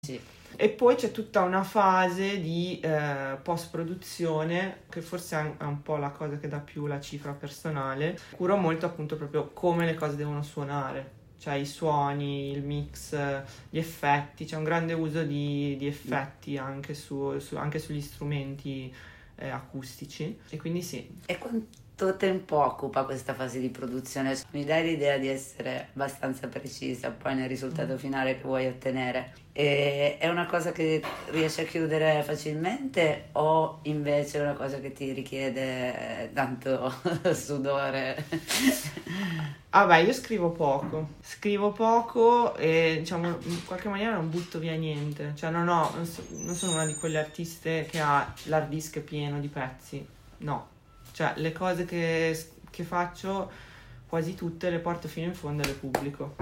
Sì. E poi c'è tutta una fase di post-produzione, che forse è un po' la cosa che dà più la cifra personale. Curo molto appunto proprio come le cose devono suonare, cioè i suoni, il mix, gli effetti. C'è un grande uso di effetti anche, anche sugli strumenti acustici, e quindi sì. E quanto tempo occupa questa fase di produzione? Mi dai l'idea di essere abbastanza precisa poi nel risultato finale che vuoi ottenere? E è una cosa che riesci a chiudere facilmente o invece è una cosa che ti richiede tanto sudore? Vabbè, io scrivo poco e diciamo in qualche maniera non butto via niente, cioè non sono una di quelle artiste che ha l'hard disk pieno di pezzi, no, cioè le cose che faccio quasi tutte le porto fino in fondo e le pubblico.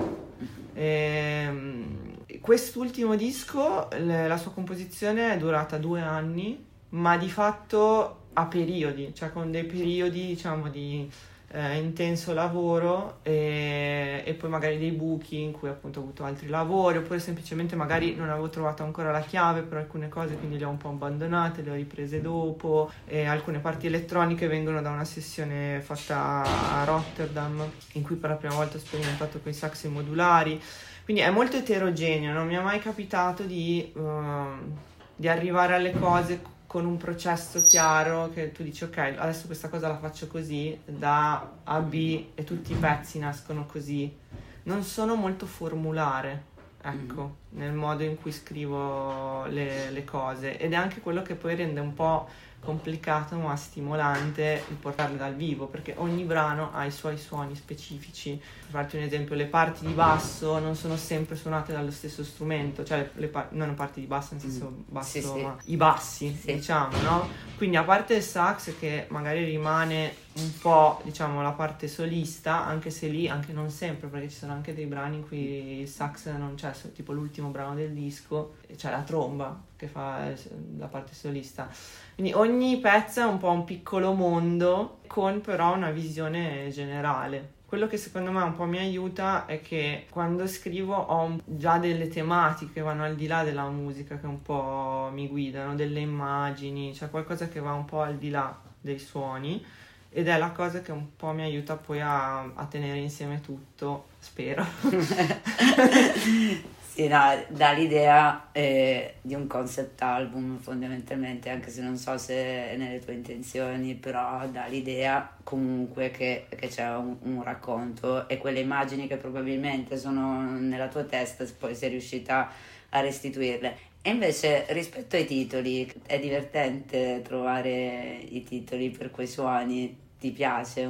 Quest'ultimo disco, la sua composizione è durata 2 anni, ma di fatto a periodi, cioè con dei periodi diciamo di intenso lavoro e poi magari dei buchi in cui appunto ho avuto altri lavori, oppure semplicemente magari non avevo trovato ancora la chiave per alcune cose, quindi le ho un po' abbandonate, le ho riprese dopo. Alcune parti elettroniche vengono da una sessione fatta a Rotterdam in cui per la prima volta ho sperimentato con i sax modulari, quindi è molto eterogeneo. Non mi è mai capitato di arrivare alle cose con un processo chiaro, che tu dici ok, adesso questa cosa la faccio così, da A a B, e tutti i pezzi nascono così. Non sono molto formulare, ecco, nel modo in cui scrivo le cose, ed è anche quello che poi rende un po' complicato ma stimolante il portarle dal vivo, perché ogni brano ha i suoi suoni specifici. Per farti un esempio, le parti di basso non sono sempre suonate dallo stesso strumento, cioè non parti di basso nel senso basso, sì. ma i bassi, Sì. diciamo, no? Quindi a parte il sax, che magari rimane un po', diciamo, la parte solista, anche se lì, anche non sempre, perché ci sono anche dei brani in cui il sax non c'è, tipo l'ultimo brano del disco, c'è la tromba che fa la parte solista. Quindi ogni pezzo è un po' un piccolo mondo, con però una visione generale. Quello che secondo me un po' mi aiuta è che quando scrivo ho già delle tematiche che vanno al di là della musica, che un po' mi guidano, delle immagini, cioè qualcosa che va un po' al di là dei suoni, ed è la cosa che un po' mi aiuta poi a tenere insieme tutto, spero. Sì, no, dà l'idea di un concept album fondamentalmente, anche se non so se è nelle tue intenzioni, però dà l'idea comunque che c'è un racconto, e quelle immagini che probabilmente sono nella tua testa poi sei riuscita a restituirle. E invece rispetto ai titoli, è divertente trovare i titoli per quei suoni? Ti piace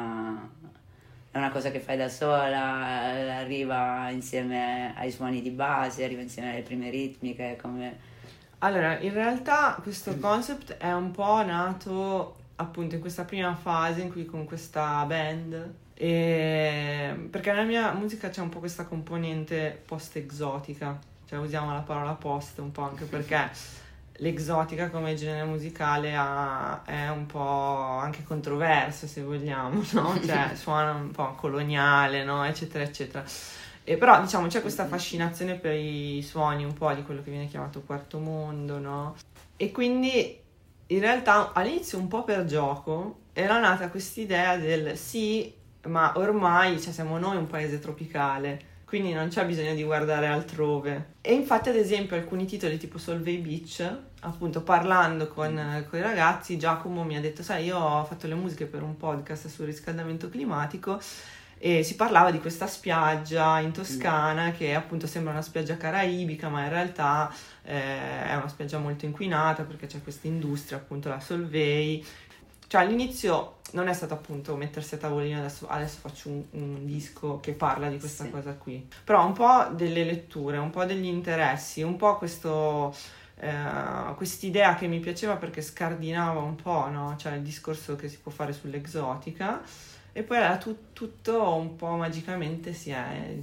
è una cosa che fai da sola, arriva insieme ai suoni di base, arriva insieme alle prime ritmiche, come... Allora, in realtà questo concept è un po' nato appunto in questa prima fase in cui con questa band, perché nella mia musica c'è un po' questa componente post-esotica, cioè usiamo la parola post un po' anche perché l'exotica come genere musicale è un po' anche controverso, se vogliamo, no? Cioè suona un po' coloniale, no? Eccetera, eccetera. Però diciamo c'è questa fascinazione per i suoni un po' di quello che viene chiamato quarto mondo, no? E quindi in realtà all'inizio un po' per gioco era nata quest'idea del sì, ma ormai siamo noi un paese tropicale, quindi non c'è bisogno di guardare altrove. E infatti ad esempio alcuni titoli tipo Solvay Beach, appunto parlando con i ragazzi, Giacomo mi ha detto sai, io ho fatto le musiche per un podcast sul riscaldamento climatico e si parlava di questa spiaggia in Toscana che appunto sembra una spiaggia caraibica, ma in realtà è una spiaggia molto inquinata perché c'è questa industria, appunto la Solvay. Cioè all'inizio non è stato appunto mettersi a tavolino, adesso faccio un disco che parla di questa cosa qui, però un po' delle letture, un po' degli interessi, un po' quest'idea che mi piaceva perché scardinava un po', no? Cioè il discorso che si può fare sull'esotica, e poi tutto un po' magicamente si è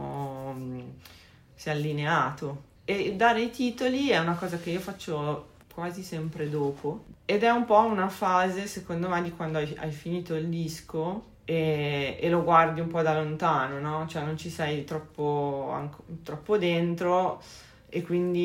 allineato. E dare i titoli è una cosa che io faccio quasi sempre dopo, ed è un po' una fase secondo me di quando hai finito il disco e lo guardi un po' da lontano, no? Cioè non ci sei troppo dentro, e quindi